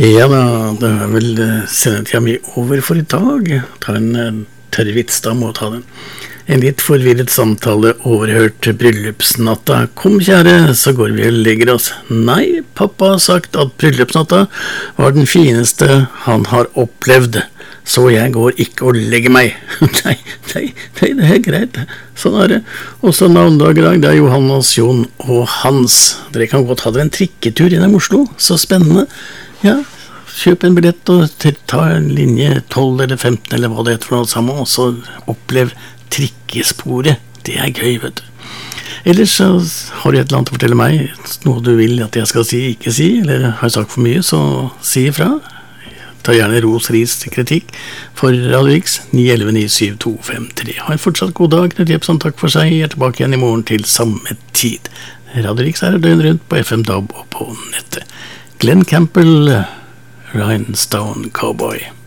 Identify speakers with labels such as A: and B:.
A: Ja da, det vel sendetida mi over for i dag. Ta en tørrvits, da må ta den. En litt forvirret samtale overhørt bryllupsnatta. Kom kjære, så går vi og legger oss. Nei, pappa har sagt at bryllupsnatta var den fineste han har opplevd, så jeg går ikke og legger meg. Nei, det er greit. Sånn er det. Og så navnedag i dag, det er Johannes, Jon og Hans. Dere kan godt ha dere en trikketur gjennom Oslo, så spennende. Ja, kjøp en billett og ta en linje 12 eller 15 eller hva det heter for noe sammen, og så opplev trikkesporet. Det er gøy, vet du. Ellers så har du et eller annet å fortelle meg, noe du vil at jeg skal si, ikke si, eller har jeg sagt for mye, så si ifra. Ta gjerne ros, ris, kritikk for Radio X 911-97253. Ha en fortsatt god dag, Knut Jepsen, takk for seg. Jeg er tilbake igjen i morgen til samme tid. Radio X er døgn rundt på FM DAB og på nettet. Glenn Campbell, Rhinestone Cowboy.